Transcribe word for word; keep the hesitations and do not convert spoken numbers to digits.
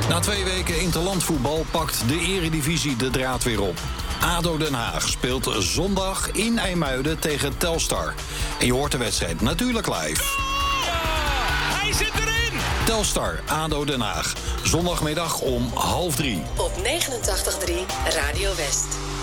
Na twee weken interlandvoetbal pakt de Eredivisie de draad weer op. ADO Den Haag speelt zondag in IJmuiden tegen Telstar. En je hoort de wedstrijd natuurlijk live. Ja, hij zit erin! Telstar, ADO Den Haag. Zondagmiddag om half drie. Op negenentachtig komma drie Radio West.